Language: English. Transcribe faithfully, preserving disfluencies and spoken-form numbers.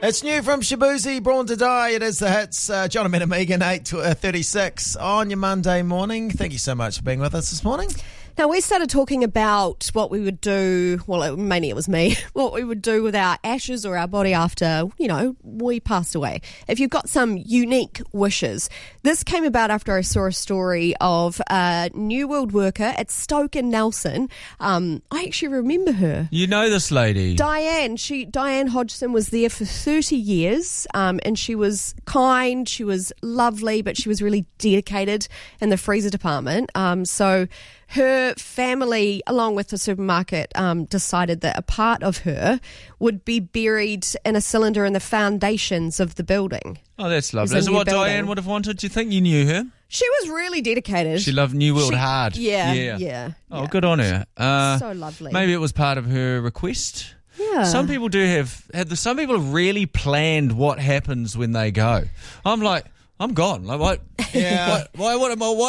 It's new from Shabuzi, Born to Die. It is the hits. Uh, John and Megan, eight thirty-six on your Monday morning. Thank you so much for being with us this morning. Now, we started talking about what we would do, well, it, mainly it was me, what we would do with our ashes or our body after, you know, we passed away. If you've got some unique wishes. This came about after I saw a story of a New World worker at Stoke and Nelson. Um, I actually remember her. You know this lady. Diane. She Diane Hodgson was there for thirty years, um, and she was kind, she was lovely, but she was really dedicated in the freezer department. Um, so her family, along with the supermarket, um, decided that a part of her would be buried in a cylinder in the foundations of the building. Oh, that's lovely. It's Is a it new what building. Diane would have wanted? Do you think you knew her? She was really dedicated. She loved New World She- hard. Yeah, Yeah. yeah. Oh, yeah. good on her. Uh, So lovely. Maybe it was part of her request. Yeah. Some people do have, have the, some people have really planned what happens when they go. I'm like, I'm gone. Like, what? Yeah. Why, why, what am I, why